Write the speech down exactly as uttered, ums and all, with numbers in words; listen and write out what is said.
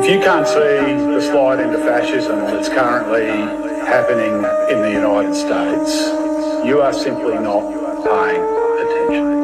If you can't see the slide into fascism that's currently happening in the United States, you are simply not paying attention.